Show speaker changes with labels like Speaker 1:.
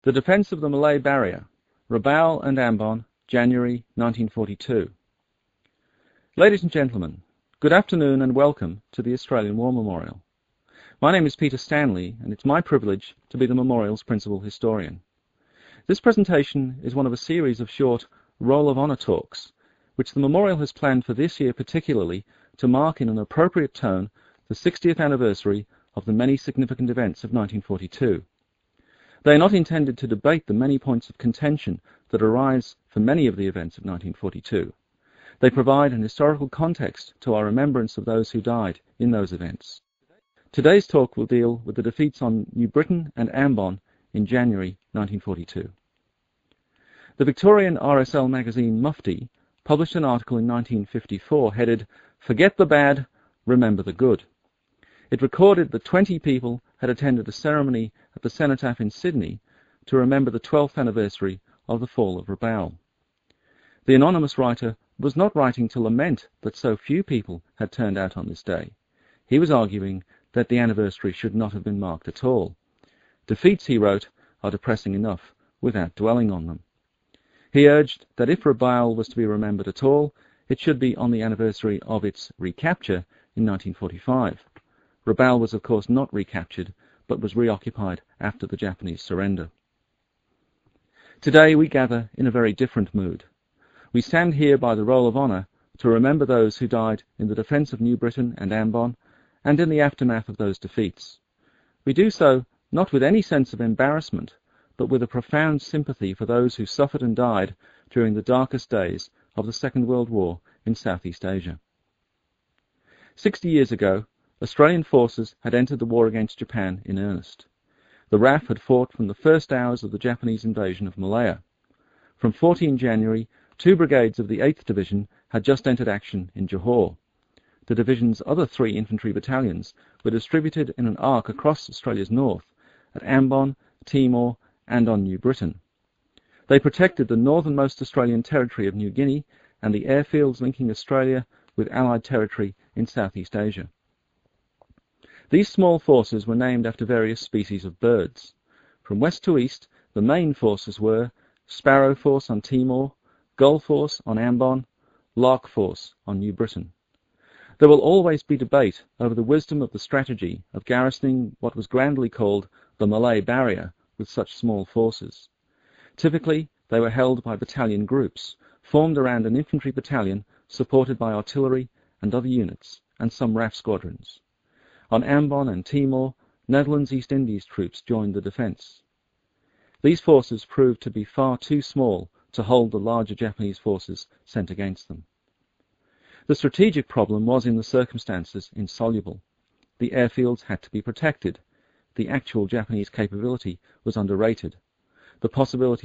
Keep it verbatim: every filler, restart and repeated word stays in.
Speaker 1: The Defence of the Malay Barrier, Rabaul and Ambon, January nineteen forty-two. Ladies and gentlemen, good afternoon and welcome to the Australian War Memorial. My name is Peter Stanley, and it's my privilege to be the memorial's principal historian. This presentation is one of a series of short Roll of Honour talks, which the memorial has planned for this year particularly to mark in an appropriate tone the sixtieth anniversary of the many significant events of nineteen forty-two. They are not intended to debate the many points of contention that arise for many of the events of nineteen forty-two. They provide an historical context to our remembrance of those who died in those events. Today's talk will deal with the defeats on New Britain and Ambon in January nineteen forty-two. The Victorian R S L magazine Mufti published an article in nineteen fifty-four headed "Forget the Bad, Remember the Good." It recorded that twenty people had attended a ceremony at the Cenotaph in Sydney to remember the twelfth anniversary of the fall of Rabaul. The anonymous writer was not writing to lament that so few people had turned out on this day. He was arguing that the anniversary should not have been marked at all. Defeats, he wrote, are depressing enough without dwelling on them. He urged that if Rabaul was to be remembered at all, it should be on the anniversary of its recapture in nineteen forty-five. Rabaul was of course not recaptured, but was reoccupied after the Japanese surrender. Today we gather in a very different mood. We stand here by the Roll of Honour to remember those who died in the defence of New Britain and Ambon, and in the aftermath of those defeats. We do so not with any sense of embarrassment, but with a profound sympathy for those who suffered and died during the darkest days of the Second World War in Southeast Asia. Sixty years ago, Australian forces had entered the war against Japan in earnest. The R A F had fought from the first hours of the Japanese invasion of Malaya. From fourteen January, two brigades of the eighth Division had just entered action in Johor. The division's other three infantry battalions were distributed in an arc across Australia's north, at Ambon, Timor, and on New Britain. They protected the northernmost Australian territory of New Guinea and the airfields linking Australia with Allied territory in Southeast Asia. These small forces were named after various species of birds. From west to east, the main forces were Sparrow Force on Timor, Gull Force on Ambon, Lark Force on New Britain. There will always be debate over the wisdom of the strategy of garrisoning what was grandly called the Malay Barrier with such small forces. Typically, they were held by battalion groups, formed around an infantry battalion supported by artillery and other units, and some R A F squadrons. On Ambon and Timor, Netherlands East Indies troops joined the defence. These forces proved to be far too small to hold the larger Japanese forces sent against them. The strategic problem was in the circumstances insoluble. The airfields had to be protected. The actual Japanese capability was underrated. The possibility